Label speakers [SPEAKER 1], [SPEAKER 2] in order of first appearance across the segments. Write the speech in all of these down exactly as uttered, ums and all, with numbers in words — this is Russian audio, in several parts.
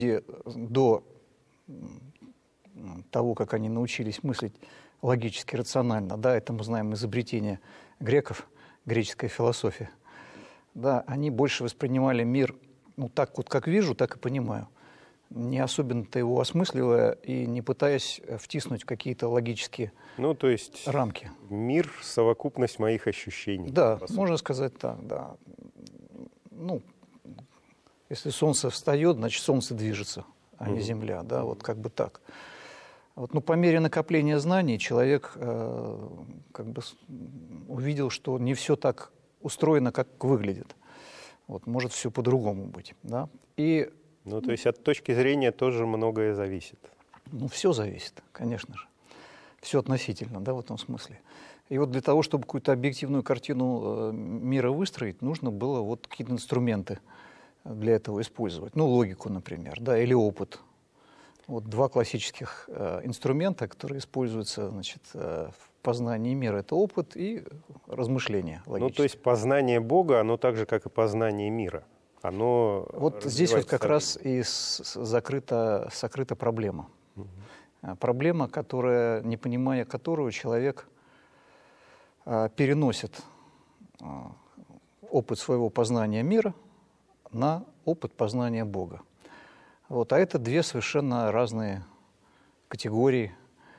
[SPEAKER 1] И до того, как они научились мыслить логически, рационально, да, это мы знаем изобретение греков, греческая философия, да, они больше воспринимали мир, ну, так вот, как вижу, так и понимаю, не особенно-то его осмысливая и не пытаясь втиснуть в какие-то логические
[SPEAKER 2] ну, то есть
[SPEAKER 1] рамки.
[SPEAKER 2] Мир — совокупность моих ощущений.
[SPEAKER 1] Да, можно сказать так, да. Ну, если солнце встает, значит, солнце движется, а не Земля, да, вот как бы так. Вот, ну, по мере накопления знаний человек э, как бы увидел, что не все так устроено, как выглядит. Вот, может все по-другому быть, да. И,
[SPEAKER 2] ну, то есть от точки зрения тоже многое зависит.
[SPEAKER 1] Ну, все зависит, конечно же. Все относительно, да, в этом смысле. И вот для того, чтобы какую-то объективную картину мира выстроить, нужно было вот какие-то инструменты для этого использовать. Ну, логику, например, да, или опыт. Вот два классических э, инструмента, которые используются, значит, э, в познании мира. Это опыт и размышление логическое.
[SPEAKER 2] Ну, то есть познание Бога, оно так же, как и познание мира. Оно
[SPEAKER 1] вот здесь вот как раз и с, закрыта, сокрыта проблема. Угу. Проблема, которая, не понимая которую человек э, переносит э, опыт своего познания мира на опыт познания Бога. Вот, а это две совершенно разные категории.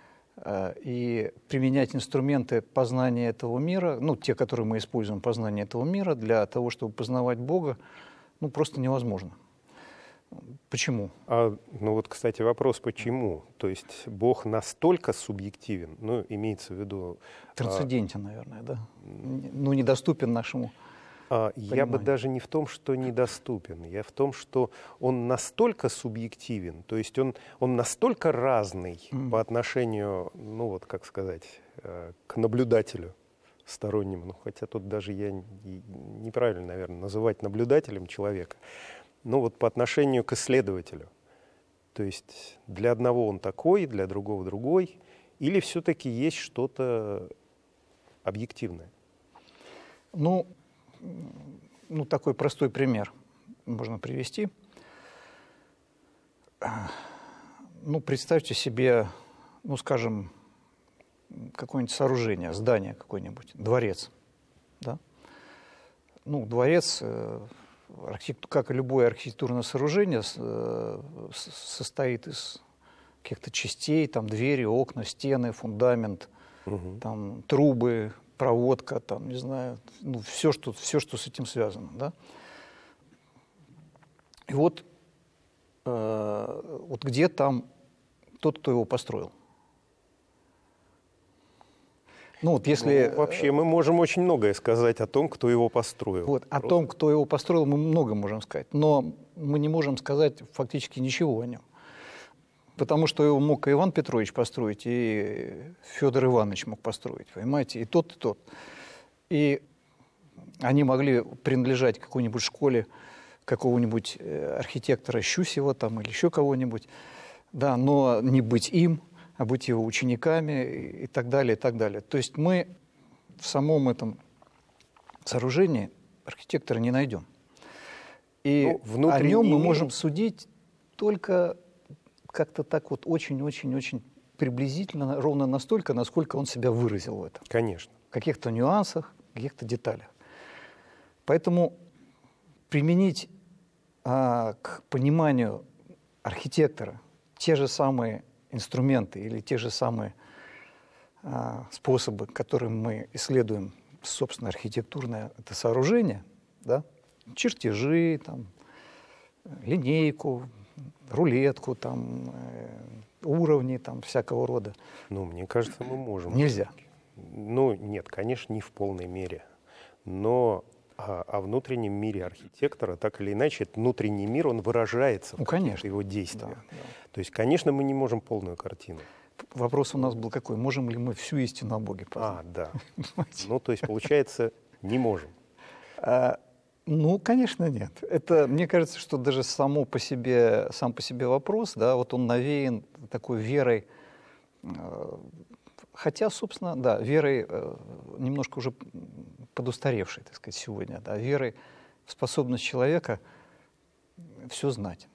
[SPEAKER 1] И применять инструменты познания этого мира, ну, те, которые мы используем, познание этого мира, для того, чтобы познавать Бога, ну, просто невозможно. Почему?
[SPEAKER 2] А, ну вот, кстати, вопрос, почему? То есть Бог настолько субъективен, ну, имеется в виду...
[SPEAKER 1] Трансцендентен, а... наверное, да? Ну, недоступен нашему...
[SPEAKER 2] Я бы даже не в том, что недоступен, я в том, что он настолько субъективен, то есть он, он настолько разный mm. по отношению, ну вот как сказать, к наблюдателю стороннему, ну хотя тут даже я неправильно, наверное, называть наблюдателем человека, но вот по отношению к исследователю. То есть для одного он такой, для другого другой, или все-таки есть что-то объективное?
[SPEAKER 1] Ну, Ну, такой простой пример можно привести. Ну, представьте себе, ну, скажем, какое-нибудь сооружение, здание какое-нибудь, дворец. Да? Ну, дворец, как и любое архитектурное сооружение, состоит из каких-то частей, там, двери, окна, стены, фундамент, угу. там, трубы, проводка, там, не знаю, ну, все, что, все, что с этим связано, да. И вот, э, вот где там тот, кто его построил? Ну, вот если...
[SPEAKER 2] Ну, вообще мы можем очень многое сказать о том, кто его построил.
[SPEAKER 1] Вот,
[SPEAKER 2] Просто...
[SPEAKER 1] о том, кто его построил, мы много можем сказать, но мы не можем сказать фактически ничего о нем. Потому что его мог и Иван Петрович построить, и Федор Иванович мог построить, понимаете, и тот, и тот. И они могли принадлежать какой-нибудь школе какого-нибудь архитектора Щусева там, или еще кого-нибудь, да, но не быть им, а быть его учениками и так далее, и так далее. То есть мы в самом этом сооружении архитектора не найдем. И ну, о нем мы можем судить только... как-то так вот очень-очень-очень приблизительно, ровно настолько, насколько он себя выразил в этом.
[SPEAKER 2] Конечно.
[SPEAKER 1] В каких-то нюансах, в каких-то деталях. Поэтому применить а, к пониманию архитектора те же самые инструменты или те же самые а, способы, которыми мы исследуем, собственно, архитектурное это сооружение, да, чертежи, там, линейку, рулетку, там, э, уровни там, всякого рода.
[SPEAKER 2] Ну, мне кажется, мы можем.
[SPEAKER 1] Нельзя.
[SPEAKER 2] Ну, нет, конечно, не в полной мере. Но о, о внутреннем мире архитектора, так или иначе, этот внутренний мир, он выражается
[SPEAKER 1] ну,
[SPEAKER 2] в каких-то его действиях. Да, да. То есть, конечно, мы не можем полную картину.
[SPEAKER 1] Вопрос у нас был какой? Можем ли мы всю истину о Боге познать?
[SPEAKER 2] А, да. Ну, то есть, получается, не можем.
[SPEAKER 1] Ну, конечно, нет. Это, мне кажется, что даже само по себе, сам по себе вопрос, да, вот он навеян такой верой, хотя, собственно, да, верой немножко уже подустаревшей, так сказать, сегодня, да, верой в способность человека все знать.